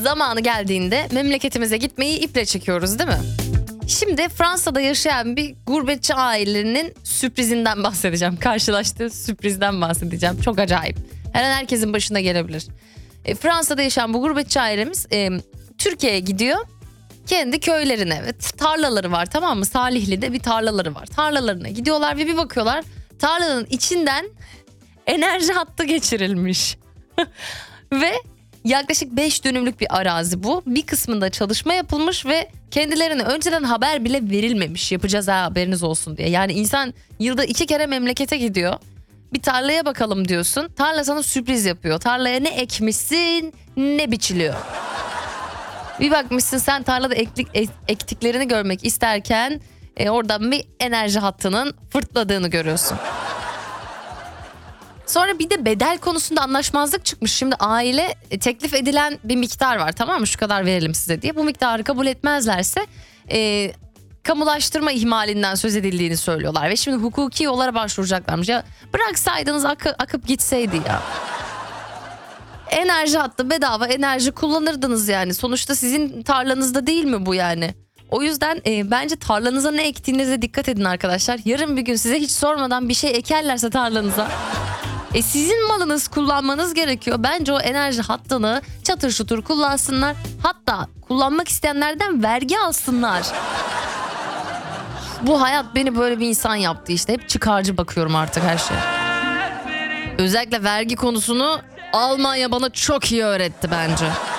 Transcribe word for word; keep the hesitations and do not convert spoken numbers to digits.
zamanı geldiğinde memleketimize gitmeyi iple çekiyoruz değil mi? Şimdi Fransa'da yaşayan bir gurbetçi ailenin sürprizinden bahsedeceğim. Karşılaştığı sürprizden bahsedeceğim. Çok acayip. Her an herkesin başına gelebilir. E, Fransa'da yaşayan bu gurbetçi ailemiz e, Türkiye'ye gidiyor. Kendi köylerine, evet, tarlaları var, tamam mı? Salihli'de bir tarlaları var. Tarlalarına gidiyorlar ve bir bakıyorlar tarlanın içinden enerji hattı geçirilmiş. Ve yaklaşık beş dönümlük bir arazi bu. Bir kısmında çalışma yapılmış ve kendilerine önceden haber bile verilmemiş. Yapacağız ha, haberiniz olsun diye. Yani insan yılda iki kere memlekete gidiyor. Bir tarlaya bakalım diyorsun. Tarla sana sürpriz yapıyor. Tarlaya ne ekmişsin ne biçiliyor. Bir bakmışsın sen tarlada eklik, ek, ektiklerini görmek isterken e, oradan bir enerji hattının fırtladığını görüyorsun. Sonra bir de bedel konusunda anlaşmazlık çıkmış. Şimdi aile e, teklif edilen bir miktar var, tamam mı? Şu kadar verelim size diye. Bu miktarı kabul etmezlerse e, kamulaştırma ihmalinden söz edildiğini söylüyorlar. Ve şimdi hukuki yollara başvuracaklarmış. Ya bıraksaydınız akı, akıp gitseydi ya. Enerji hattı bedava enerji kullanırdınız yani. Sonuçta sizin tarlanızda değil mi bu yani? O yüzden e, bence tarlanıza ne ektiğinize dikkat edin arkadaşlar. Yarın bir gün size hiç sormadan bir şey ekerlerse tarlanıza... E sizin malınız, kullanmanız gerekiyor. Bence o enerji hattını çatır çutur kullansınlar. Hatta kullanmak isteyenlerden vergi alsınlar. Bu hayat beni böyle bir insan yaptı işte. Hep çıkarcı bakıyorum artık her şeye. Özellikle vergi konusunu Almanya bana çok iyi öğretti bence.